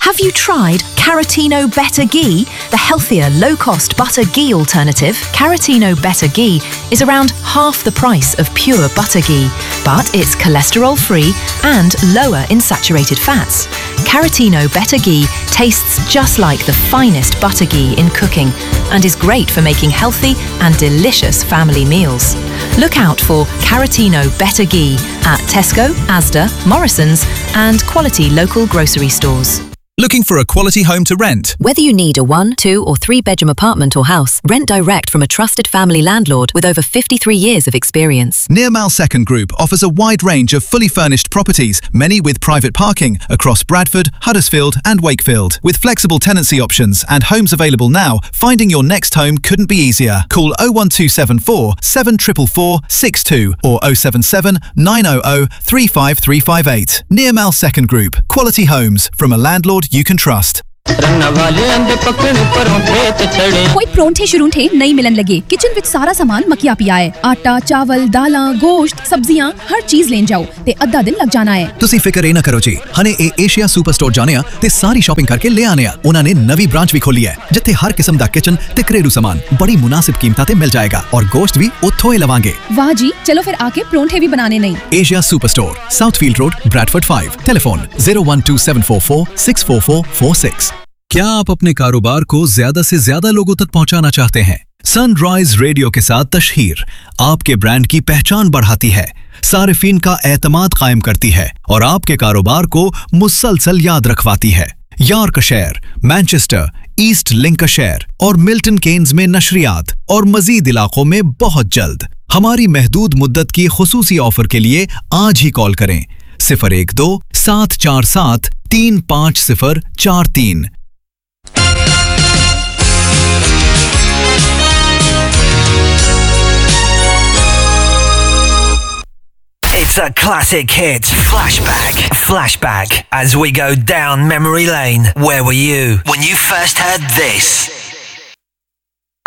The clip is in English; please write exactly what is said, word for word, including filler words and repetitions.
Have you tried Caratino Better Ghee, the healthier, low-cost butter ghee alternative? Caratino Better Ghee is around half the price of pure butter ghee, but it's cholesterol-free and lower in saturated fats. Caratino Better Ghee tastes just like the finest butter ghee in cooking and is great for making healthy and delicious family meals. Look out for Caratino Better Ghee at Tesco, Asda, Morrisons and quality local grocery stores. Looking for a quality home to rent? Whether you need a one, two or three bedroom apartment or house, rent direct from a trusted family landlord with over fifty-three years of experience. Nirmal Second Group offers a wide range of fully furnished properties, many with private parking, across Bradford, Huddersfield and Wakefield. With flexible tenancy options and homes available now, finding your next home couldn't be easier. Call oh one two seven four, seven four four four six two or oh seven seven, nine hundred, three five three five eight. Nirmal Second Group. Quality homes from a landlord you can trust. कोई परोंठे शुरूंठे नहीं मिलन लगे kitchen विच सारा सामान मकिया पिया है आटा चावल दालां गोश्त सब्जियां हर चीज लेन जाओ ते अद्धा दिन लग जाना है ਤੁਸੀਂ ਫਿਕਰ ਇਹ ਨਾ ਕਰੋ ਜੀ ਹਨੇ ਇਹ ਏਸ਼ੀਆ ਸੁਪਰ ਸਟੋਰ ਜਾਣੇ ਆ ਤੇ ਸਾਰੀ ਸ਼ਾਪਿੰਗ ਕਰਕੇ ਲੈ ਆਨੇ ਆ ਉਹਨਾਂ ਨੇ ਨਵੀਂ ਬ੍ਰਾਂਚ ਵੀ ਖੋਲੀ ਹੈ ਜਿੱਥੇ ਹਰ ਕਿਸਮ ਦਾ ਕਿਚਨ ਤੇ ਘਰੇਲੂ ਸਾमान बड़ी मुनासिब कीमतां ते मिल जाएगा और गोश्त भी उत्थों ही लवांगे वाह जी चलो फिर आके परोंठे भी बनाने नहीं Asia super store साउथफील्ड road Bradford five telephone zero one two seven four four six four four four six। क्या आप अपने कारोबार को ज्यादा से ज्यादा लोगों तक पहुंचाना चाहते हैं? सनराइज रेडियो के साथ तशहीर आपके ब्रांड की पहचान बढ़ाती है, सारिफीन का एतमाद कायम करती है और आपके कारोबार को मुसलसल याद रखवाती है। यॉर्कशायर, मैनचेस्टर, ईस्ट लिंकशायर और मिल्टन केन्स में नशरियात और मजीद इलाकों में बहुत जल्द। हमारी महदूद मुद्दत की खुसूसी ऑफर के लिए आज ही कॉल करें सिफर एक दो सात चार सात तीन पाँच सिफर चार तीन। It's a classic hit. Flashback. Flashback. As we go down memory lane. Where were you when you first heard this?